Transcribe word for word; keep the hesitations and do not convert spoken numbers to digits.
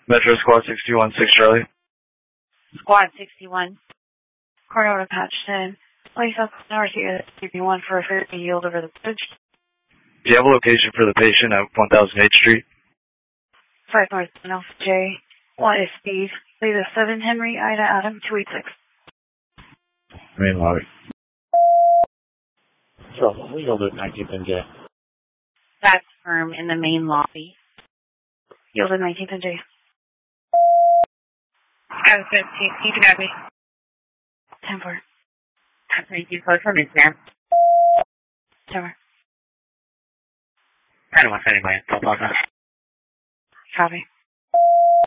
Metro Squad sixty-one, six Charlie. Squad sixty-one. Cordova patched in. Place up north here, C P one for a thirty yield over the bridge. Do you have a location for the patient at one thousand eighth Street? five North Alpha J. one is Steve. Lead a seven Henry Ida Adam two eight six. Main lobby. So, we yielded nineteenth and J. That's firm in the main lobby. Yielded nineteenth and J. I was fifteen. You can have me. ten four. Thank you. Close for me, ma'am. ten four. I don't want anybody. Don't bother. Copy.